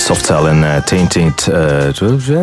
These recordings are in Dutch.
Softcell en Tainted... Het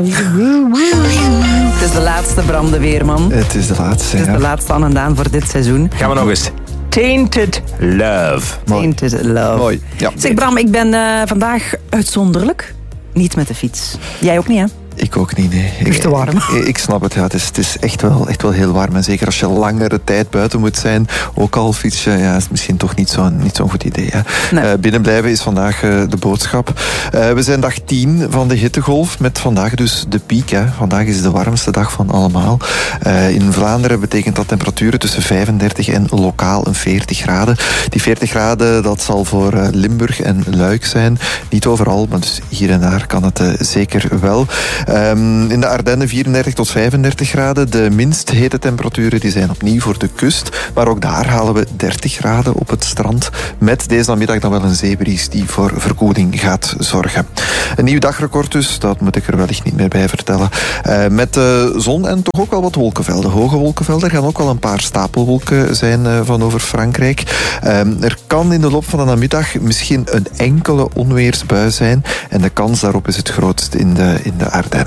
is de laatste, Bram de Weerman. Het is de laatste, Het is de laatste aan en Daan voor dit seizoen. Gaan we nog eens. Tainted Love. Tainted Love. Mooi. Ja. Zeg Bram, ik ben vandaag uitzonderlijk niet met de fiets. Jij ook niet, hè? Ik ook niet, nee. Het is te warm. Ik snap het, ja. Het is echt wel heel warm. En zeker als je langere tijd buiten moet zijn, ook al fiets je, ja, is het misschien toch niet zo'n goed idee. Hè. Nee. Binnenblijven is vandaag de boodschap. We zijn dag 10 van de hittegolf, met vandaag dus de piek. Hè. Vandaag is de warmste dag van allemaal. In Vlaanderen betekent dat temperaturen tussen 35 en lokaal een 40 graden. Die 40 graden, dat zal voor Limburg en Luik zijn. Niet overal, maar dus hier en daar kan het zeker wel. In de Ardennen 34 tot 35 graden. De minst hete temperaturen die zijn opnieuw voor de kust. Maar ook daar halen we 30 graden op het strand. Met deze namiddag dan wel een zeebries die voor verkoeling gaat zorgen. Een nieuw dagrecord dus, dat moet ik er wellicht niet meer bij vertellen. Met de zon en toch ook wel wat wolkenvelden. Hoge wolkenvelden. Er gaan ook wel een paar stapelwolken zijn van over Frankrijk. Er kan in de loop van de namiddag misschien een enkele onweersbui zijn. En de kans daarop is het grootst in de Ardennen.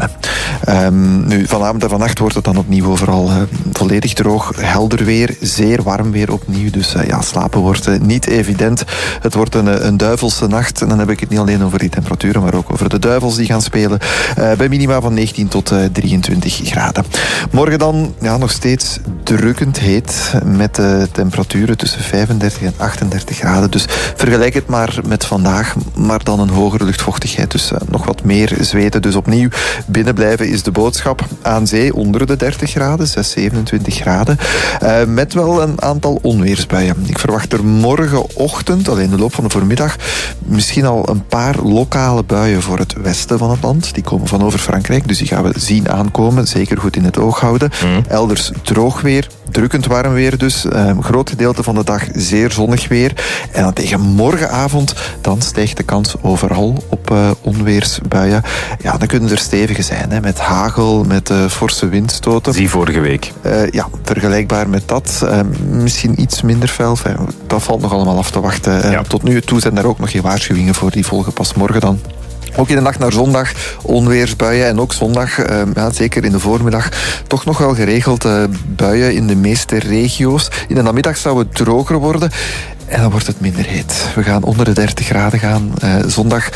Nu, vanavond en vannacht wordt het dan opnieuw overal volledig droog, helder weer, zeer warm weer opnieuw. Dus slapen wordt niet evident. Het wordt een duivelse nacht. En dan heb ik het niet alleen over die temperaturen, maar ook over de duivels die gaan spelen. Bij minima van 19 tot 23 graden. Morgen dan nog steeds drukkend heet, met temperaturen tussen 35 en 38 graden. Dus vergelijk het maar met vandaag, maar dan een hogere luchtvochtigheid. Dus nog wat meer zweten. Dus opnieuw binnenblijven is de boodschap. Aan zee onder de 30 graden, 27 graden. Met wel een aantal onweersbuien. Ik verwacht er morgenochtend, alleen in de loop van de voormiddag, misschien al een paar lokale buien voor het westen van het land. Die komen van over Frankrijk, dus die gaan we zien aankomen. Zeker goed in het oog houden. Elders droog weer, drukkend warm weer dus. Een groot gedeelte van de dag zeer zonnig weer. En dan tegen morgenavond, dan stijgt de kans overal op onweersbuien. Ja, dan kunnen er stevige zijn, hè, met hagel, met forse windstoten. Zie vorige week. Vergelijkbaar met dat. Misschien iets minder fel. Dat valt nog allemaal af te wachten. Tot nu toe zijn er ook nog geen waarschuwingen voor. Die volgen pas morgen dan. Ook in de nacht naar zondag onweersbuien en ook zondag, zeker in de voormiddag, toch nog wel geregeld buien in de meeste regio's. In de namiddag zou het droger worden. En dan wordt het minder heet. We gaan onder de 30 graden gaan. Zondag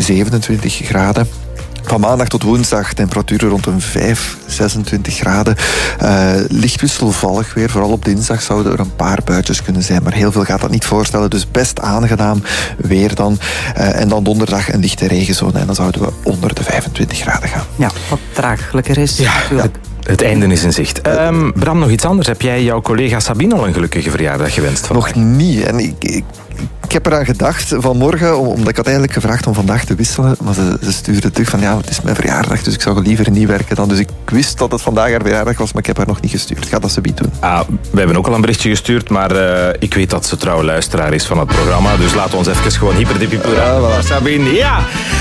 27 graden. Van maandag tot woensdag temperaturen rond een 26 graden. Licht wisselvallig weer. Vooral op dinsdag zouden er een paar buitjes kunnen zijn. Maar heel veel gaat dat niet voorstellen. Dus best aangenaam weer dan. En dan donderdag een lichte regenzone. En dan zouden we onder de 25 graden gaan. Ja, wat draaglijker is. Ja, natuurlijk. Het einde is in zicht. Bram, nog iets anders. Heb jij jouw collega Sabine al een gelukkige verjaardag gewenst vandaag? Nog niet. En ik heb eraan gedacht vanmorgen, omdat ik had eigenlijk gevraagd om vandaag te wisselen, maar ze stuurde terug van het is mijn verjaardag, dus ik zou liever niet werken dan. Dus ik wist dat het vandaag haar verjaardag was, maar ik heb haar nog niet gestuurd. Ik ga dat Sabine doen. We hebben ook al een berichtje gestuurd, maar ik weet dat ze trouwe luisteraar is van het programma, dus laten we ons even gewoon hyperdiepie. Sabine, ja!